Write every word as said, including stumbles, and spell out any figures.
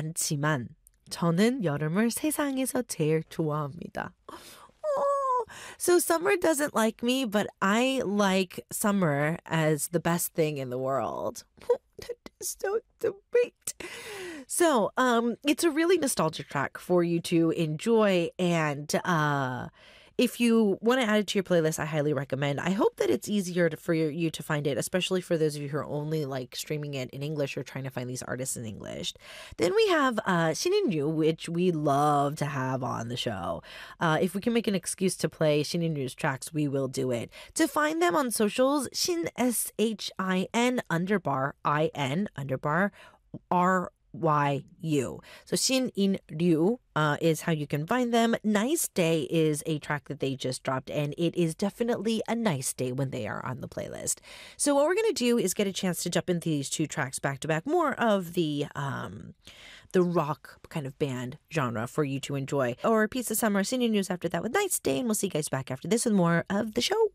않지만 저는 여름을 세상에서 제일 좋아합니다. Oh, so summer doesn't like me, but I like summer as the best thing in the world. That is so sweet. So, um, it's a really nostalgic track for you to enjoy, and uh, if you want to add it to your playlist, I highly recommend. I hope that it's easier to, for you to find it, especially for those of you who are only like streaming it in English or trying to find these artists in English. Then we have uh, Shin In-yu, which we love to have on the show. Uh, if we can make an excuse to play Shin In-yu's tracks, we will do it. To find them on socials, Shin S H I N underbar I N underbar R Y U. So Shin In Ryu uh, is how you can find them. Nice Day is a track that they just dropped, and it is definitely a nice day when they are on the playlist. So what we're going to do is get a chance to jump into these two tracks back to back, more of the um, the rock kind of band genre for you to enjoy. Or a piece of summer, Senior News after that with Nice Day, and we'll see you guys back after this with more of the show.